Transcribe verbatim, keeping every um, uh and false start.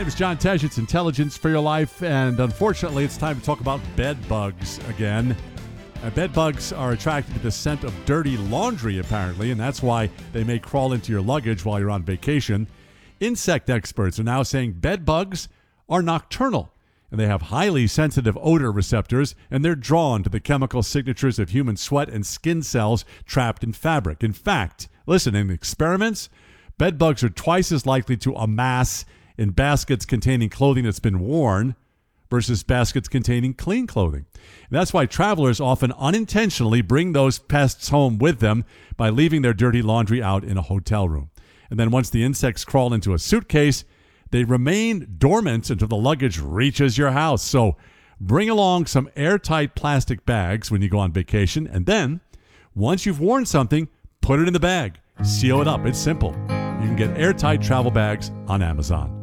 name is John Tesh. It's Intelligence for Your Life, and unfortunately, it's time to talk about bed bugs again. Uh, bed bugs are attracted to the scent of dirty laundry, apparently, and that's why they may crawl into your luggage while you're on vacation. Insect experts are now saying bed bugs are nocturnal, and they have highly sensitive odor receptors, and they're drawn to the chemical signatures of human sweat and skin cells trapped in fabric. In fact, listen, in experiments, bed bugs are twice as likely to amass in baskets containing clothing that's been worn versus baskets containing clean clothing. And that's why travelers often unintentionally bring those pests home with them by leaving their dirty laundry out in a hotel room. And then once the insects crawl into a suitcase, they remain dormant until the luggage reaches your house. So bring along some airtight plastic bags when you go on vacation, and then once you've worn something, put it in the bag. Seal it up. It's simple. You can get airtight travel bags on Amazon.